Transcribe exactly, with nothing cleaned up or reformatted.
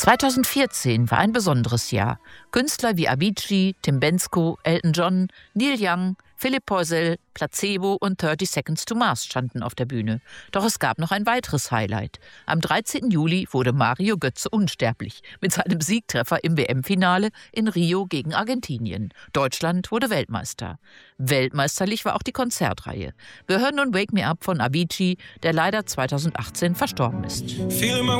zweitausendvierzehn war ein besonderes Jahr. Künstler wie Avicii, Tim Bendzko, Elton John, Neil Young, Philipp Poisel, Placebo und thirty Seconds to Mars standen auf der Bühne. Doch es gab noch ein weiteres Highlight. Am dreizehnten Juli wurde Mario Götze unsterblich mit seinem Siegtreffer im W M-Finale in Rio gegen Argentinien. Deutschland wurde Weltmeister. Weltmeisterlich war auch die Konzertreihe. Wir hören nun Wake Me Up von Avicii, der leider zweitausendachtzehn verstorben ist.